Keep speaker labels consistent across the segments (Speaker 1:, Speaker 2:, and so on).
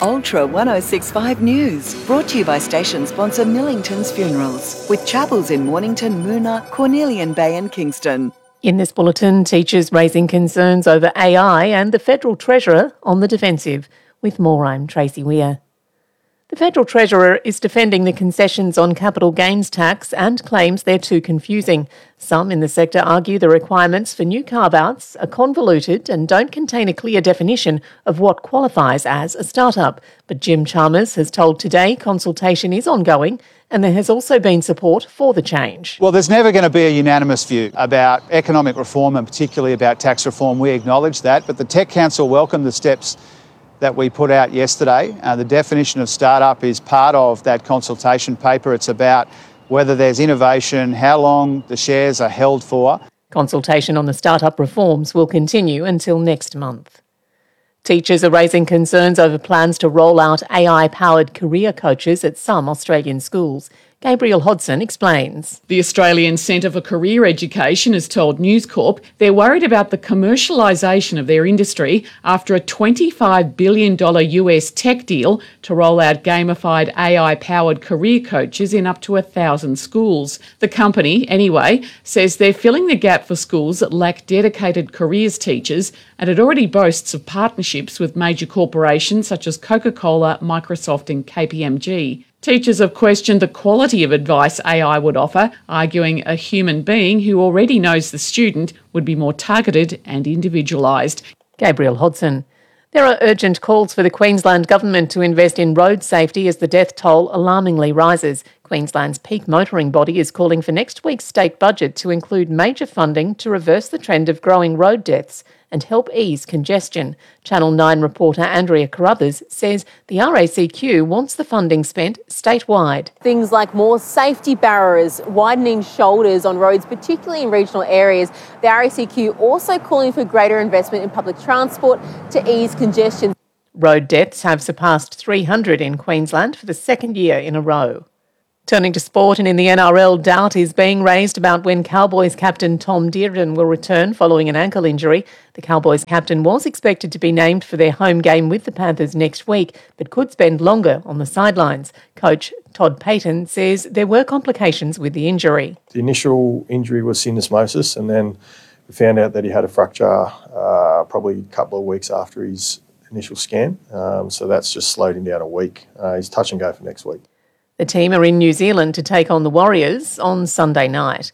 Speaker 1: Ultra 1065 News, brought to you by station sponsor Millington's Funerals, with chapels in Mornington, Moona, Cornelian Bay and Kingston.
Speaker 2: In this bulletin, teachers raising concerns over AI and the Federal Treasurer on the defensive. With more, I'm Tracy Weir. The Federal Treasurer is defending the concessions on capital gains tax and claims they're too confusing. Some in the sector argue the requirements for new carve-outs are convoluted and don't contain a clear definition of what qualifies as a startup. But Jim Chalmers has told Today consultation is ongoing and there has also been support for the change.
Speaker 3: Well, there's never going to be a unanimous view about economic reform and particularly about tax reform. We acknowledge that, but the Tech Council welcomed the steps that we put out yesterday. The definition of startup is part of that consultation paper. It's about whether there's innovation, how long the shares are held for.
Speaker 2: Consultation on the startup reforms will continue until next month. Teachers are raising concerns over plans to roll out AI-powered career coaches at some Australian schools. Gabriel Hodson explains.
Speaker 4: The Australian Centre for Career Education has told News Corp they're worried about the commercialisation of their industry after a $25 billion US tech deal to roll out gamified AI-powered career coaches in up to 1,000 schools. The company, anyway, says they're filling the gap for schools that lack dedicated careers teachers, and it already boasts of partnerships with major corporations such as Coca-Cola, Microsoft and KPMG. Teachers have questioned the quality of advice AI would offer, arguing a human being who already knows the student would be more targeted and individualised.
Speaker 2: Gabriel Hodson. There are urgent calls for the Queensland Government to invest in road safety as the death toll alarmingly rises. Queensland's peak motoring body is calling for next week's state budget to include major funding to reverse the trend of growing road deaths and help ease congestion. Channel 9 reporter Andrea Carruthers says the RACQ wants the funding spent statewide.
Speaker 5: Things like more safety barriers, widening shoulders on roads, particularly in regional areas. The RACQ also calling for greater investment in public transport to ease congestion.
Speaker 2: Road deaths have surpassed 300 in Queensland for the second year in a row. Turning to sport, and in the NRL, doubt is being raised about when Cowboys captain Tom Dearden will return following an ankle injury. The Cowboys captain was expected to be named for their home game with the Panthers next week, but could spend longer on the sidelines. Coach Todd Payton says there were complications with the injury.
Speaker 6: The initial injury was syndesmosis, and then we found out that he had a fracture probably a couple of weeks after his initial scan. So that's just slowed him down a week. He's touch and go for next week.
Speaker 2: The team are in New Zealand to take on the Warriors on Sunday night.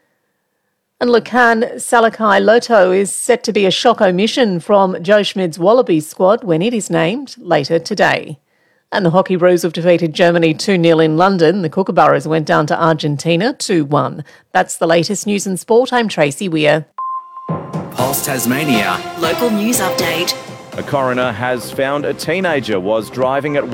Speaker 2: And Lukhan Salakai Loto is set to be a shock omission from Joe Schmid's Wallabies squad when it is named later today. And the Hockey Roos have defeated Germany 2-0 in London. The Kookaburras went down to Argentina 2-1. That's the latest news and sport. I'm Tracy Weir.
Speaker 7: Pulse Tasmania. Local news update.
Speaker 8: A coroner has found a teenager was driving at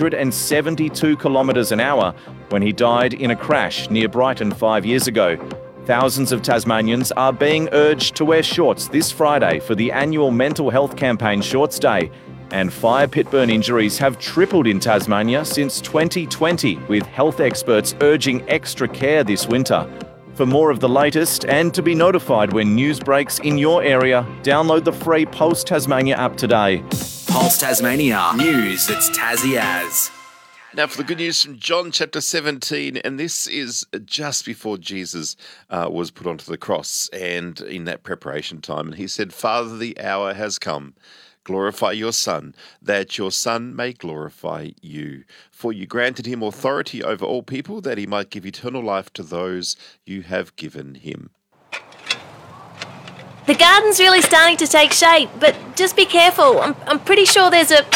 Speaker 8: 172 kilometres an hour when he died in a crash near Brighton 5 years ago. Thousands of Tasmanians are being urged to wear shorts this Friday for the annual mental health campaign Shorts Day. And fire pit burn injuries have tripled in Tasmania since 2020, with health experts urging extra care this winter. For more of the latest and to be notified when news breaks in your area, download the free Pulse Tasmania app today.
Speaker 7: Pulse Tasmania. News that's Tassie as.
Speaker 9: Now for the good news from John chapter 17, and this is just before Jesus was put onto the cross and in that preparation time. And he said, Father, the hour has come. Glorify your Son, that your Son may glorify you. For you granted him authority over all people, that he might give eternal life to those you have given him.
Speaker 10: The garden's really starting to take shape, but just be careful. I'm pretty sure there's a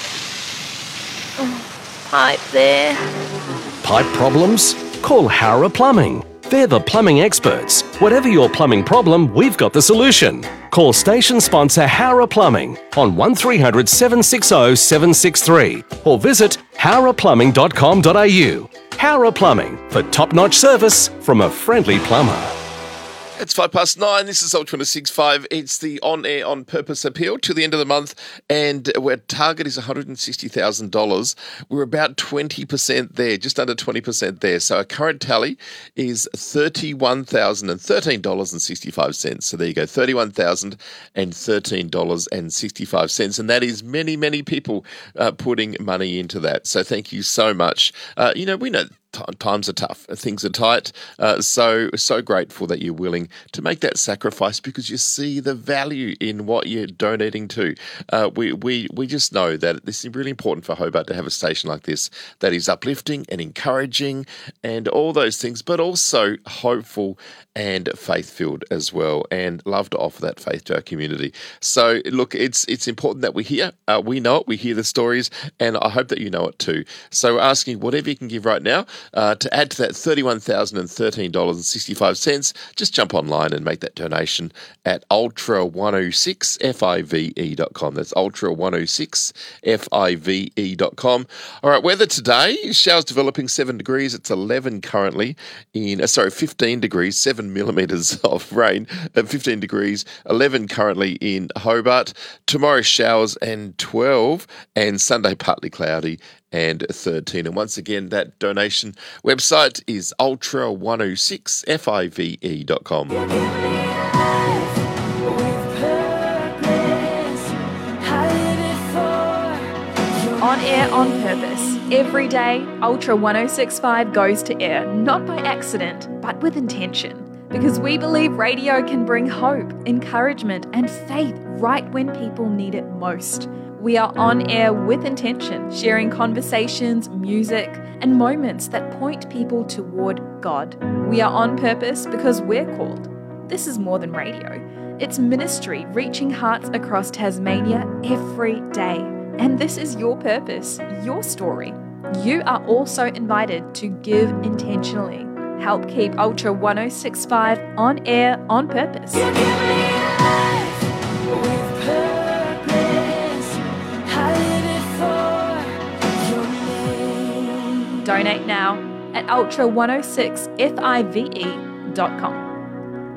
Speaker 10: pipe there.
Speaker 11: Pipe problems? Call Howrah Plumbing. They're the plumbing experts. Whatever your plumbing problem, we've got the solution. Call station sponsor Howrah Plumbing on 1300 760 763 or visit howrahplumbing.com.au. Howrah Plumbing for top-notch service from a friendly plumber.
Speaker 9: It's 9:05. This is Ultra 106.5. It's the On Air On Purpose appeal to the end of the month, and our target is $160,000. We're about 20% there, just under 20% there. So our current tally is $31,013.65. So there you go, $31,013.65. And that is many, many people putting money into that. So thank you so much. We know times are tough, things are tight, so grateful that you're willing to make that sacrifice because you see the value in what you're donating to. We just know that this is really important for Hobart to have a station like this that is uplifting and encouraging and all those things, but also hopeful and faith-filled as well, and love to offer that faith to our community. So look, it's important that we hear, we know it, we hear the stories, and I hope that you know it too. So we're asking whatever you can give right now. To add to that $31,013.65, just jump online and make that donation at ultra106five.com. That's ultra106five.com. All right, weather today, showers developing 7 degrees. It's 11 currently 15 degrees, 7 millimetres of rain at 15 degrees, 11 currently in Hobart. Tomorrow showers and 12, and Sunday partly cloudy and 13. And once again, that donation website is ultra106five.com.
Speaker 12: On Air on Purpose. Every day, Ultra 106.5 goes to air, not by accident, but with intention. Because we believe radio can bring hope, encouragement, and faith right when people need it most. We are on air with intention, sharing conversations, music, and moments that point people toward God. We are on purpose because we're called. This is more than radio. It's ministry reaching hearts across Tasmania every day. And this is your purpose, your story. You are also invited to give intentionally. Help keep Ultra 106.5 on air on purpose. Donate now at ultra106five.com.